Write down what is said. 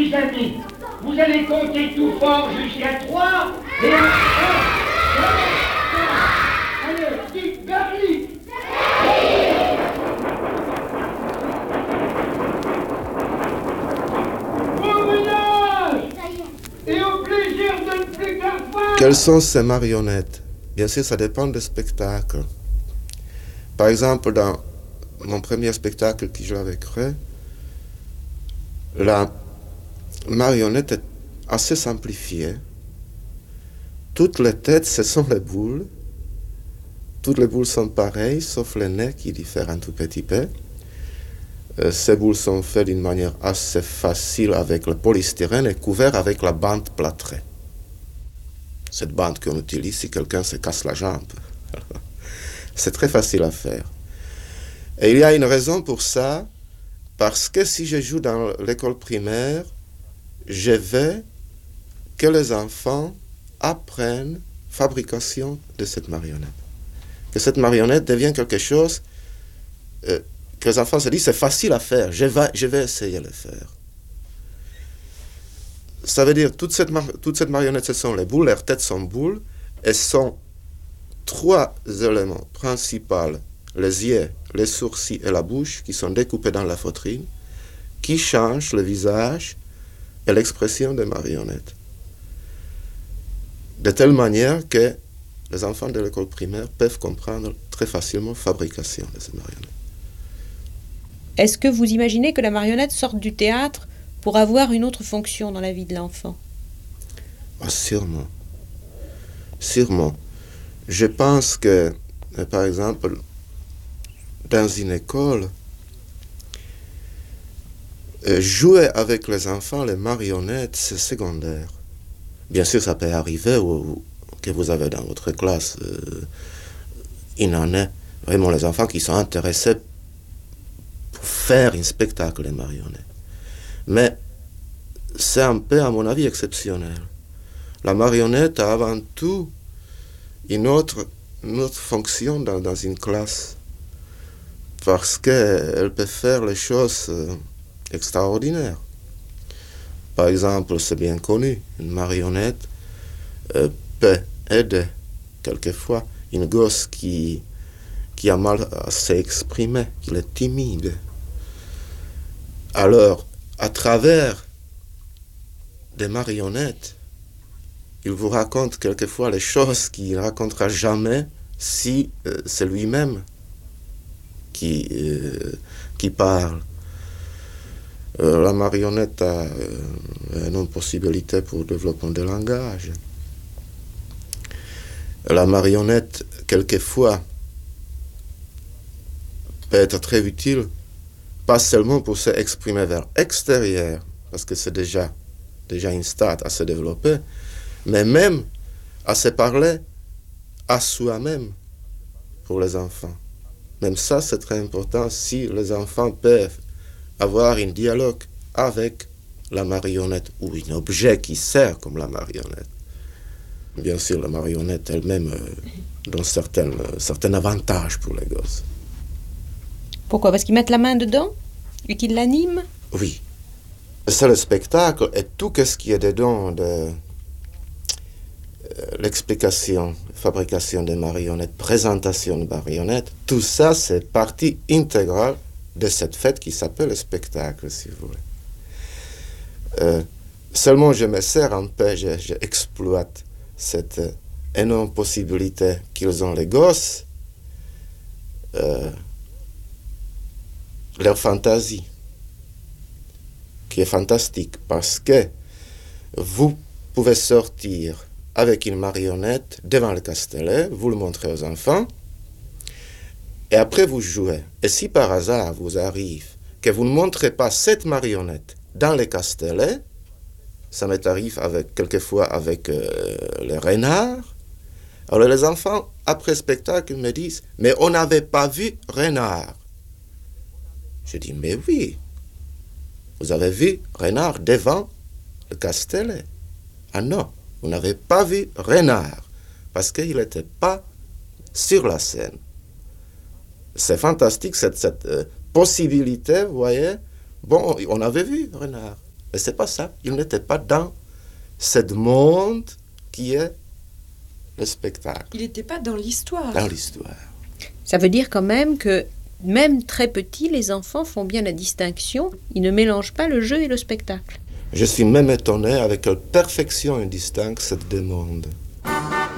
petits amis, vous allez compter tout fort jusqu'à 3 et à 1, 2, 3. Allez, dites Berly. Au ménage et au plaisir de ne plus qu'un fois. Quelles sont ces marionnettes? Bien sûr, ça dépend des spectacles. Par exemple, dans mon premier spectacle que j'avais créé, la marionnette est assez simplifiée. Toutes les têtes, ce sont les boules. Toutes les boules sont pareilles, sauf le nez qui diffère un tout petit peu. Ces boules sont faites d'une manière assez facile avec le polystyrène et couvertes avec la bande plâtrée. Cette bande qu'on utilise si quelqu'un se casse la jambe. C'est très facile à faire. Et il y a une raison pour ça, parce que si je joue dans l'école primaire, je veux que les enfants apprennent fabrication de cette marionnette. Que cette marionnette devienne quelque chose que les enfants se disent, c'est facile à faire, je vais essayer de le faire. Ça veut dire, toute cette marionnette, ce sont les boules, leurs têtes sont boules, et sont 3 éléments principaux, les yeux, les sourcils et la bouche, qui sont découpés dans la poitrine, qui changent le visage et l'expression des marionnettes. De telle manière que les enfants de l'école primaire peuvent comprendre très facilement la fabrication de ces marionnettes. Est-ce que vous imaginez que la marionnette sorte du théâtre pour avoir une autre fonction dans la vie de l'enfant? Ah, sûrement. Sûrement. Je pense que, par exemple, dans une école, jouer avec les enfants, les marionnettes, c'est secondaire. Bien sûr, ça peut arriver que vous avez dans votre classe une année, vraiment les enfants qui sont intéressés pour faire un spectacle de marionnettes. Mais c'est un peu, à mon avis, exceptionnel. La marionnette a avant tout une autre fonction dans une classe, parce qu'elle peut faire les choses extraordinaires. Par exemple, c'est bien connu, une marionnette peut aider quelquefois une gosse qui a mal à s'exprimer, qui est timide. Alors, à travers des marionnettes, il vous raconte quelquefois les choses qu'il ne racontera jamais si c'est lui-même qui parle. La marionnette a une possibilité pour le développement du langage. La marionnette, quelquefois, peut être très utile, pas seulement pour s'exprimer vers l'extérieur, parce que c'est déjà une stade à se développer, mais même à se parler à soi-même pour les enfants. Même ça, c'est très important si les enfants peuvent avoir un dialogue avec la marionnette ou un objet qui sert comme la marionnette. Bien sûr, la marionnette elle-même donne certains avantages pour les gosses. Pourquoi? Parce qu'ils mettent la main dedans et qu'ils l'animent? Oui. C'est le spectacle et tout ce qui est dedans de l'explication, fabrication des marionnettes, présentation des marionnettes, tout ça, c'est partie intégrale de cette fête qui s'appelle le spectacle, si vous voulez. Seulement, je me sers un peu, j'exploite cette énorme possibilité qu'ils ont les gosses, leur fantaisie, qui est fantastique, parce que vous pouvez sortir avec une marionnette devant le Castellet, vous le montrez aux enfants, et après vous jouez. Et si par hasard vous arrive que vous ne montrez pas cette marionnette dans le Castellet, ça m'est arrivé quelquefois avec les renards, alors les enfants, après le spectacle, me disent « Mais on n'avait pas vu renard ». Je dis « Mais oui, vous avez vu renard devant le Castellet ». Ah non, vous n'avez pas vu renard, parce qu'il n'était pas sur la scène. C'est fantastique, cette possibilité, vous voyez. Bon, on avait vu renard. Mais c'est pas ça. Il n'était pas dans ce monde qui est le spectacle. Il n'était pas dans l'histoire. Dans l'histoire. Ça veut dire quand même que même très petits, les enfants font bien la distinction. Ils ne mélangent pas le jeu et le spectacle. Je suis même étonné avec quelle perfection ils distinguent ces deux mondes.